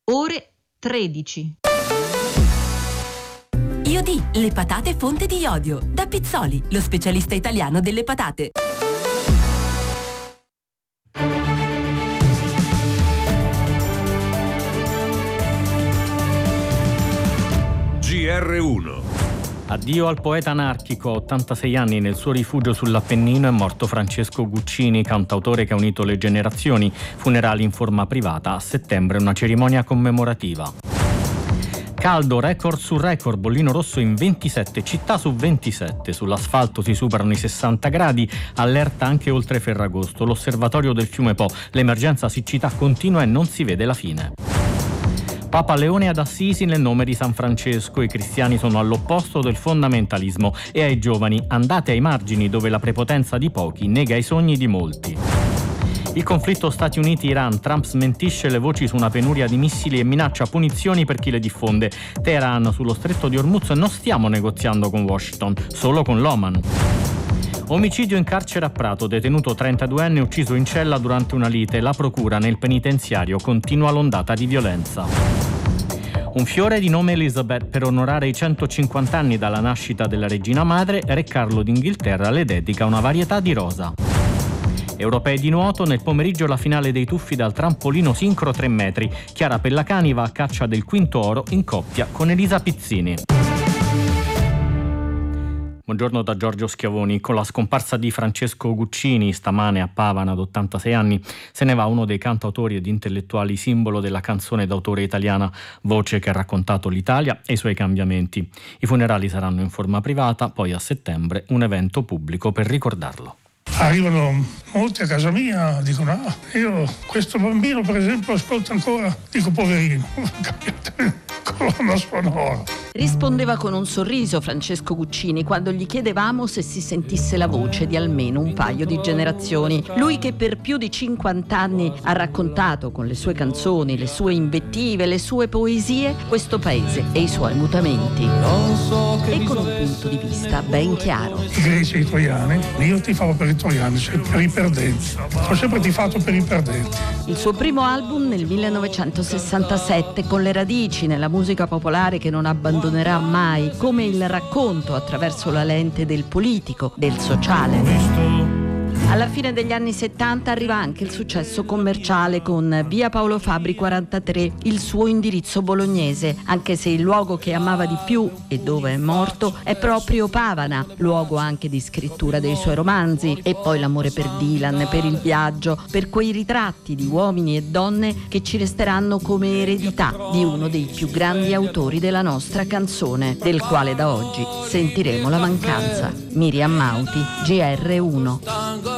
ore 13. Iodì, le patate fonte di iodio. Da Pizzoli, lo specialista italiano delle patate. GR1. Addio al poeta anarchico. A 86 anni nel suo rifugio sull'Appennino è morto Francesco Guccini, cantautore che ha unito le generazioni. Funerali in forma privata. A settembre una cerimonia commemorativa. Caldo, record su record, bollino rosso in 27 città su 27. Sull'asfalto si superano i 60 gradi, allerta anche oltre Ferragosto. L'osservatorio del fiume Po. L'emergenza siccità continua e non si vede la fine. Papa Leone ad Assisi nel nome di San Francesco. I cristiani sono all'opposto del fondamentalismo e ai giovani: andate ai margini dove la prepotenza di pochi nega i sogni di molti. Il conflitto Stati Uniti-Iran. Trump smentisce le voci su una penuria di missili e minaccia punizioni per chi le diffonde. Teheran: sullo stretto di Hormuz non stiamo negoziando con Washington, solo con l'Oman. Omicidio in carcere a Prato, detenuto 32enne ucciso in cella durante una lite. La procura nel penitenziario continua l'ondata di violenza. Un fiore di nome Elizabeth per onorare i 150 anni dalla nascita della regina madre. Re Carlo d'Inghilterra le dedica una varietà di rosa. Europei di nuoto, nel pomeriggio la finale dei tuffi dal trampolino sincro 3 metri. Chiara Pellacani va a caccia del quinto oro in coppia con Elisa Pizzini. Buongiorno da Giorgio Schiavoni. Con la scomparsa di Francesco Guccini, stamane a Pavana ad 86 anni, se ne va uno dei cantautori ed intellettuali simbolo della canzone d'autore italiana, voce che ha raccontato l'Italia e i suoi cambiamenti. I funerali saranno in forma privata, poi a settembre un evento pubblico per ricordarlo. Arrivano molti a casa mia, dicono: io questo bambino per esempio ascolta ancora, dico poverino, colonna sonora. Rispondeva con un sorriso Francesco Guccini quando gli chiedevamo se si sentisse la voce di almeno un paio di generazioni. Lui che per più di 50 anni ha raccontato con le sue canzoni, le sue invettive, le sue poesie questo paese e i suoi mutamenti. E con un punto di vista ben chiaro. I greci e i troiani, io tifavo per i troiani, cioè per i perdenti. Ho sempre tifato per i perdenti. Il suo primo album nel 1967, con le radici nella musica popolare che non abbandonerà mai, come il racconto attraverso la lente del politico, del sociale. Alla fine degli anni 70 arriva anche il successo commerciale con Via Paolo Fabri 43, il suo indirizzo bolognese, anche se il luogo che amava di più e dove è morto è proprio Pavana, luogo anche di scrittura dei suoi romanzi, e poi l'amore per Dylan, per il viaggio, per quei ritratti di uomini e donne che ci resteranno come eredità di uno dei più grandi autori della nostra canzone, del quale da oggi sentiremo la mancanza. Miriam Mauti, GR1.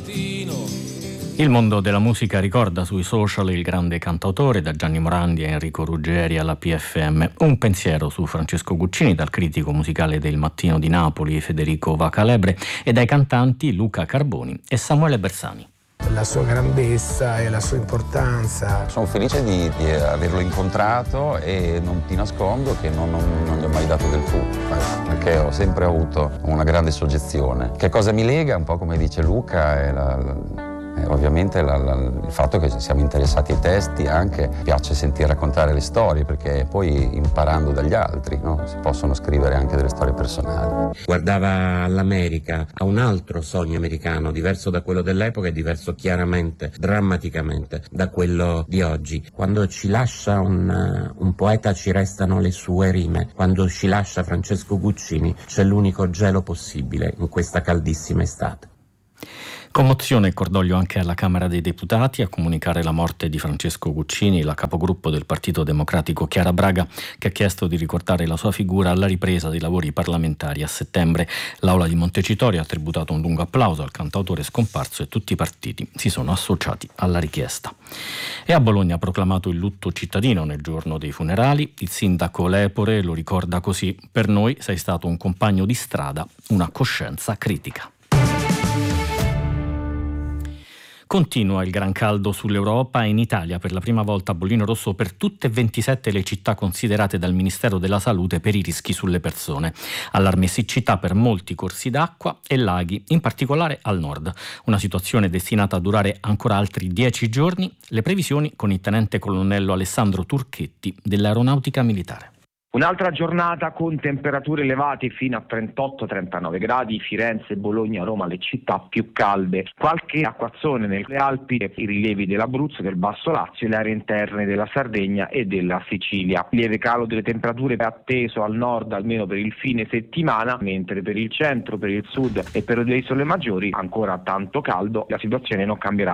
Il mondo della musica ricorda sui social il grande cantautore, da Gianni Morandi a Enrico Ruggeri alla PFM. Un pensiero su Francesco Guccini dal critico musicale del Mattino di Napoli Federico Vacalebre e dai cantanti Luca Carboni e Samuele Bersani. La sua grandezza e la sua importanza. Sono felice di averlo incontrato e non ti nascondo che non gli ho mai dato del tu, perché ho sempre avuto una grande soggezione. Che cosa mi lega? Un po' come dice Luca, è ovviamente il fatto che siamo interessati ai testi, anche piace sentire raccontare le storie, perché poi imparando dagli altri, no? Si possono scrivere anche delle storie personali. Guardava all'America, a un altro sogno americano, diverso da quello dell'epoca e diverso chiaramente, drammaticamente, da quello di oggi. Quando ci lascia un poeta ci restano le sue rime. Quando ci lascia Francesco Guccini c'è l'unico gelo possibile in questa caldissima estate. Commozione e cordoglio anche alla Camera dei Deputati. A comunicare la morte di Francesco Guccini la capogruppo del Partito Democratico Chiara Braga, che ha chiesto di ricordare la sua figura alla ripresa dei lavori parlamentari a settembre. L'Aula di Montecitorio ha tributato un lungo applauso al cantautore scomparso e tutti i partiti si sono associati alla richiesta. E a Bologna ha proclamato il lutto cittadino nel giorno dei funerali. Il sindaco Lepore lo ricorda così: per noi sei stato un compagno di strada, una coscienza critica. Continua il gran caldo sull'Europa e in Italia per la prima volta bollino rosso per tutte e 27 le città considerate dal Ministero della Salute per i rischi sulle persone. Allarme siccità per molti corsi d'acqua e laghi, in particolare al nord. Una situazione destinata a durare ancora altri 10 giorni. Le previsioni con il tenente colonnello Alessandro Turchetti dell'Aeronautica Militare. Un'altra giornata con temperature elevate fino a 38-39 gradi, Firenze, Bologna, Roma, le città più calde. Qualche acquazzone nelle Alpi, i rilievi dell'Abruzzo, del Basso Lazio e le aree interne della Sardegna e della Sicilia. Lieve calo delle temperature atteso al nord almeno per il fine settimana, mentre per il centro, per il sud e per le isole maggiori ancora tanto caldo, la situazione non cambierà.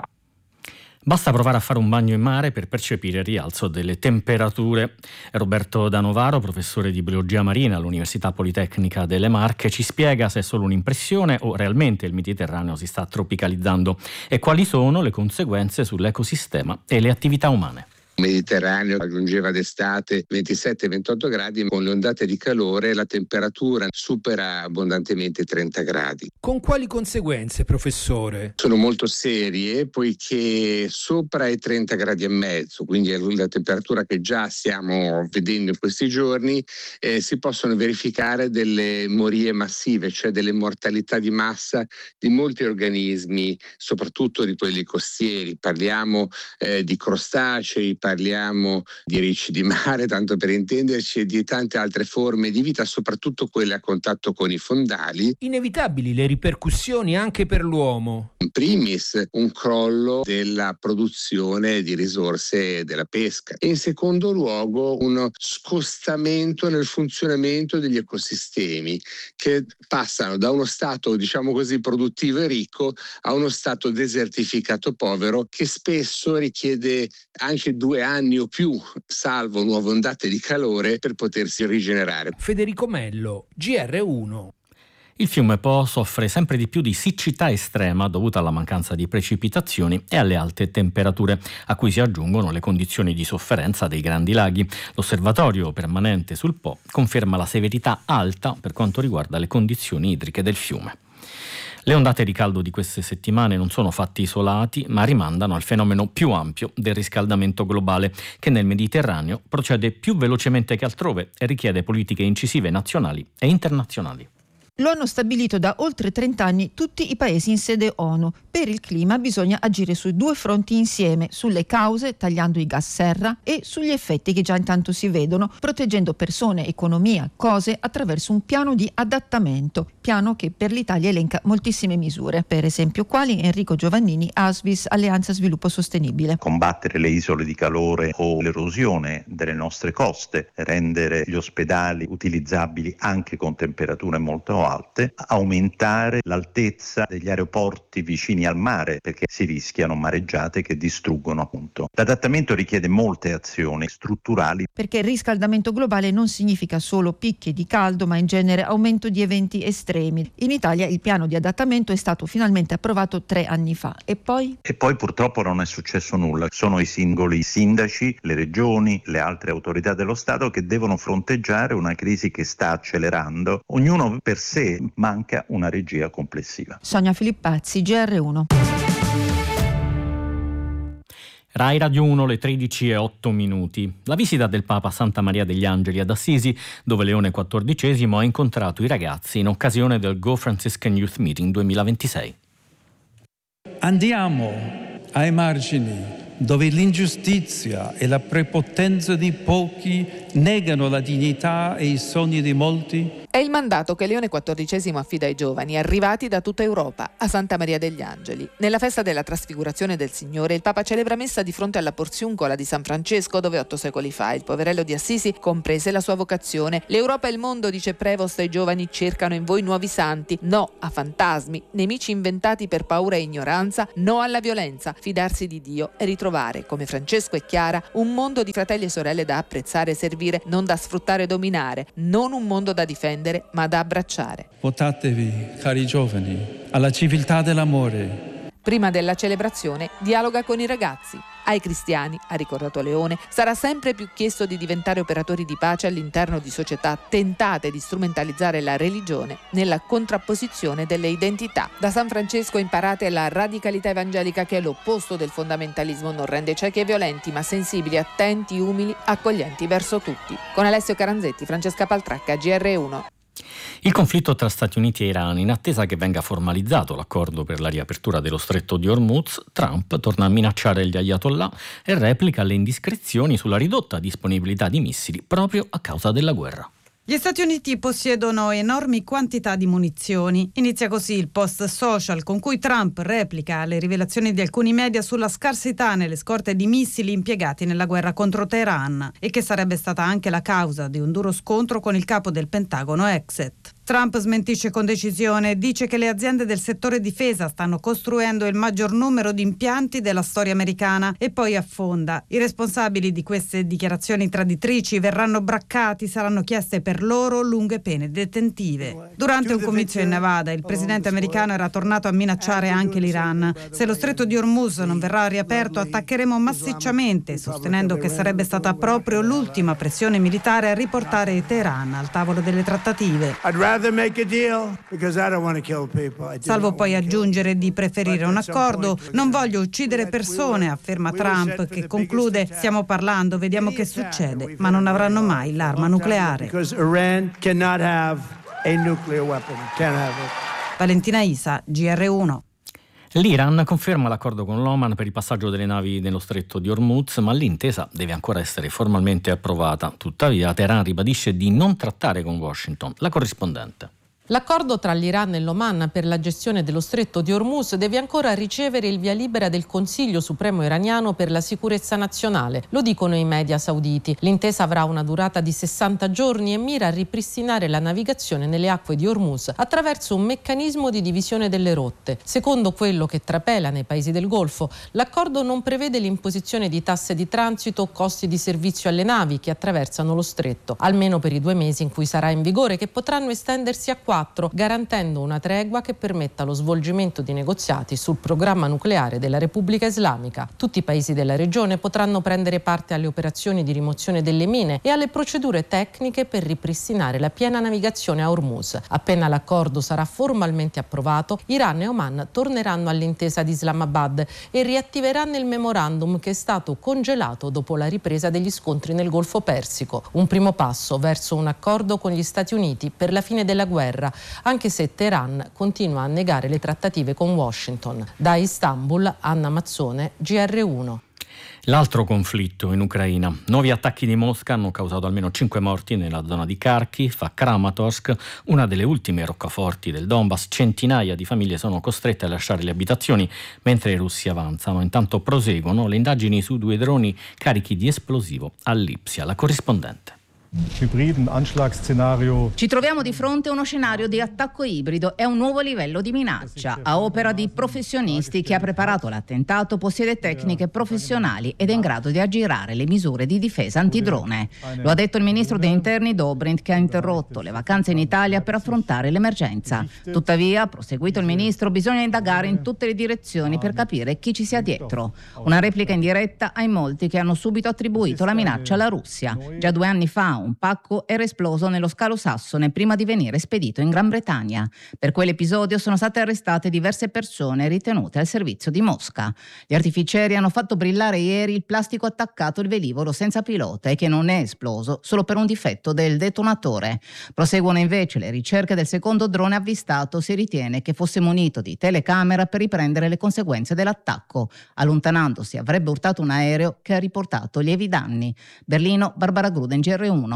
Basta provare a fare un bagno in mare per percepire il rialzo delle temperature. Roberto Danovaro, professore di biologia marina all'Università Politecnica delle Marche, ci spiega se è solo un'impressione o realmente il Mediterraneo si sta tropicalizzando e quali sono le conseguenze sull'ecosistema e le attività umane. Il Mediterraneo raggiungeva d'estate 27-28 gradi, con le ondate di calore la temperatura supera abbondantemente i 30 gradi. Con quali conseguenze, professore? Sono molto serie, poiché sopra i 30 gradi e mezzo, quindi è la temperatura che già stiamo vedendo in questi giorni, si possono verificare delle morie massive, cioè delle mortalità di massa di molti organismi, soprattutto di quelli costieri. Parliamo di crostacei, parliamo di ricci di mare, tanto per intenderci, e di tante altre forme di vita, soprattutto quelle a contatto con i fondali. Inevitabili le ripercussioni anche per l'uomo. In primis un crollo della produzione di risorse della pesca e in secondo luogo uno scostamento nel funzionamento degli ecosistemi che passano da uno stato, diciamo così, produttivo e ricco a uno stato desertificato povero, che spesso richiede anche 2 anni o più, salvo nuove ondate di calore, per potersi rigenerare. Federico Mello, GR1. Il fiume Po soffre sempre di più di siccità estrema dovuta alla mancanza di precipitazioni e alle alte temperature, a cui si aggiungono le condizioni di sofferenza dei grandi laghi. L'osservatorio permanente sul Po conferma la severità alta per quanto riguarda le condizioni idriche del fiume. Le ondate di caldo di queste settimane non sono fatti isolati, ma rimandano al fenomeno più ampio del riscaldamento globale, che nel Mediterraneo procede più velocemente che altrove e richiede politiche incisive nazionali e internazionali. Lo hanno stabilito da oltre 30 anni tutti i paesi in sede ONU. Per il clima bisogna agire sui 2 fronti insieme, sulle cause, tagliando i gas serra, e sugli effetti che già intanto si vedono, proteggendo persone, economia, cose attraverso un piano di adattamento. Piano che per l'Italia elenca moltissime misure, per esempio quali Enrico Giovannini, ASVIS, Alleanza Sviluppo Sostenibile. Combattere le isole di calore o l'erosione delle nostre coste, rendere gli ospedali utilizzabili anche con temperature molto alte, aumentare l'altezza degli aeroporti vicini al mare, perché si rischiano mareggiate che distruggono appunto. L'adattamento richiede molte azioni strutturali. Perché il riscaldamento globale non significa solo picchi di caldo, ma in genere aumento di eventi estremi. In Italia il piano di adattamento è stato finalmente approvato 3 anni fa. E poi purtroppo non è successo nulla. Sono i singoli sindaci, le regioni, le altre autorità dello Stato che devono fronteggiare una crisi che sta accelerando. Ognuno per sé, manca una regia complessiva. Sonia Filippazzi, GR1. Rai Radio 1, le 13:08. La visita del Papa a Santa Maria degli Angeli ad Assisi, dove Leone XIV ha incontrato i ragazzi in occasione del Go Franciscan Youth Meeting 2026. Andiamo ai margini, dove l'ingiustizia e la prepotenza di pochi negano la dignità e i sogni di molti. È il mandato che Leone XIV affida ai giovani arrivati da tutta Europa a Santa Maria degli Angeli. Nella festa della Trasfigurazione del Signore il Papa celebra messa di fronte alla Porziuncola di San Francesco, dove 8 secoli fa il poverello di Assisi comprese la sua vocazione. L'Europa e il mondo, dice Prevost ai giovani, cercano in voi nuovi santi. No a fantasmi, nemici inventati per paura e ignoranza. No alla violenza, fidarsi di Dio e ritrovare, come Francesco e Chiara, un mondo di fratelli e sorelle da apprezzare e servire, non da sfruttare e dominare. Non un mondo da difendere, ma da abbracciare. Votatevi, cari giovani, alla civiltà dell'amore. Prima della celebrazione dialoga con i ragazzi. Ai cristiani, ha ricordato Leone, sarà sempre più chiesto di diventare operatori di pace all'interno di società tentate di strumentalizzare la religione nella contrapposizione delle identità. Da San Francesco imparate la radicalità evangelica, che è l'opposto del fondamentalismo, non rende ciechi e violenti, ma sensibili, attenti, umili, accoglienti verso tutti. Con Alessio Caranzetti, Francesca Paltracca, GR1. Il conflitto tra Stati Uniti e Iran, in attesa che venga formalizzato l'accordo per la riapertura dello stretto di Hormuz, Trump torna a minacciare gli ayatollah e replica le indiscrezioni sulla ridotta disponibilità di missili proprio a causa della guerra. Gli Stati Uniti possiedono enormi quantità di munizioni. Inizia così il post social con cui Trump replica le rivelazioni di alcuni media sulla scarsità nelle scorte di missili impiegati nella guerra contro Teheran, e che sarebbe stata anche la causa di un duro scontro con il capo del Pentagono Exet. Trump smentisce con decisione e dice che le aziende del settore difesa stanno costruendo il maggior numero di impianti della storia americana, e poi affonda: i responsabili di queste dichiarazioni traditrici verranno braccati, saranno chieste per loro lunghe pene detentive. Durante un comizio in Nevada il presidente americano era tornato a minacciare anche l'Iran: se lo stretto di Hormuz non verrà riaperto attaccheremo massicciamente, sostenendo che sarebbe stata proprio l'ultima pressione militare a riportare Teheran al tavolo delle trattative. Salvo poi aggiungere di preferire un accordo. Non voglio uccidere persone, afferma Trump, che conclude: stiamo parlando, vediamo che succede, ma non avranno mai l'arma nucleare. Valentina Isa, GR1. L'Iran conferma l'accordo con l'Oman per il passaggio delle navi nello stretto di Hormuz, ma l'intesa deve ancora essere formalmente approvata. Tuttavia, Teheran ribadisce di non trattare con Washington. La corrispondente. L'accordo tra l'Iran e l'Oman per la gestione dello stretto di Hormuz deve ancora ricevere il via libera del Consiglio Supremo iraniano per la sicurezza nazionale, lo dicono i media sauditi. L'intesa avrà una durata di 60 giorni e mira a ripristinare la navigazione nelle acque di Hormuz attraverso un meccanismo di divisione delle rotte. Secondo quello che trapela nei paesi del Golfo, l'accordo non prevede l'imposizione di tasse di transito o costi di servizio alle navi che attraversano lo stretto, almeno per i 2 mesi in cui sarà in vigore, che potranno estendersi a 4, garantendo una tregua che permetta lo svolgimento di negoziati sul programma nucleare della Repubblica Islamica. Tutti i paesi della regione potranno prendere parte alle operazioni di rimozione delle mine e alle procedure tecniche per ripristinare la piena navigazione a Hormuz. Appena l'accordo sarà formalmente approvato, Iran e Oman torneranno all'intesa di Islamabad e riattiveranno il memorandum che è stato congelato dopo la ripresa degli scontri nel Golfo Persico. Un primo passo verso un accordo con gli Stati Uniti per la fine della guerra, anche se Teheran continua a negare le trattative con Washington. Da Istanbul, Anna Mazzone, GR1. L'altro conflitto in Ucraina. Nuovi attacchi di Mosca hanno causato almeno 5 morti nella zona di Kharkiv, a Kramatorsk, una delle ultime roccaforti del Donbass. Centinaia di famiglie sono costrette a lasciare le abitazioni mentre i russi avanzano. Intanto proseguono le indagini su 2 droni carichi di esplosivo a Lipsia. La corrispondente. Ci troviamo di fronte a uno scenario di attacco ibrido e un nuovo livello di minaccia. A opera di professionisti, chi ha preparato l'attentato possiede tecniche professionali ed è in grado di aggirare le misure di difesa antidrone. Lo ha detto il ministro degli interni Dobrindt, che ha interrotto le vacanze in Italia per affrontare l'emergenza. Tuttavia, ha proseguito il ministro, bisogna indagare in tutte le direzioni per capire chi ci sia dietro. Una replica in diretta ai molti che hanno subito attribuito la minaccia alla Russia. Già 2 anni fa un pacco era esploso nello scalo sassone prima di venire spedito in Gran Bretagna. Per quell'episodio sono state arrestate diverse persone ritenute al servizio di Mosca. Gli artificieri hanno fatto brillare ieri il plastico attaccato al velivolo senza pilota e che non è esploso solo per un difetto del detonatore. Proseguono invece le ricerche del secondo drone avvistato. Si ritiene che fosse munito di telecamera per riprendere le conseguenze dell'attacco. Allontanandosi avrebbe urtato un aereo che ha riportato lievi danni. Berlino, Barbara Gruden, GR1.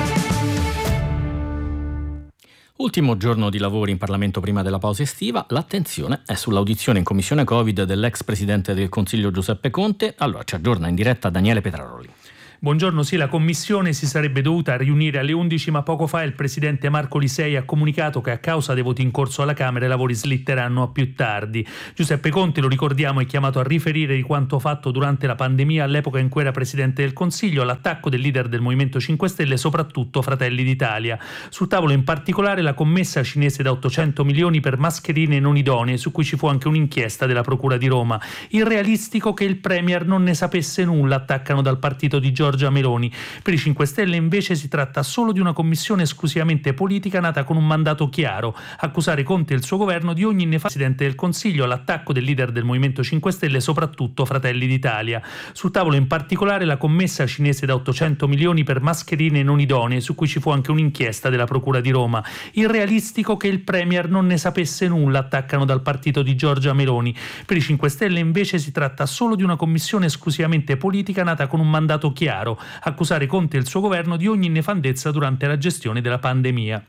Ultimo giorno di lavori in Parlamento prima della pausa estiva. L'attenzione è sull'audizione in commissione Covid dell'ex presidente del Consiglio Giuseppe Conte. Allora ci aggiorna in diretta Daniele Petraroli. Buongiorno, sì, la commissione si sarebbe dovuta riunire alle 11, ma poco fa il presidente Marco Lisei ha comunicato che a causa dei voti in corso alla Camera i lavori slitteranno a più tardi. Giuseppe Conte, lo ricordiamo, è chiamato a riferire di quanto fatto durante la pandemia, all'epoca in cui era presidente del Consiglio, all'attacco del leader del Movimento 5 Stelle, soprattutto Fratelli d'Italia. Sul tavolo in particolare la commessa cinese da 800 milioni per mascherine non idonee, su cui ci fu anche un'inchiesta della Procura di Roma. Irrealistico che il Premier non ne sapesse nulla, attaccano dal partito di Giorgia Meloni. Per i 5 Stelle invece si tratta solo di una commissione esclusivamente politica nata con un mandato chiaro: accusare Conte e il suo governo di ogni nefasto presidente del Consiglio, all'attacco del leader del Movimento 5 Stelle, soprattutto Fratelli d'Italia. Sul tavolo in particolare la commessa cinese da 800 milioni per mascherine non idonee, su cui ci fu anche un'inchiesta della Procura di Roma. Irrealistico che il Premier non ne sapesse nulla, attaccano dal partito di Giorgia Meloni. Per i 5 Stelle invece si tratta solo di una commissione esclusivamente politica nata con un mandato chiaro: accusare Conte e il suo governo di ogni nefandezza durante la gestione della pandemia.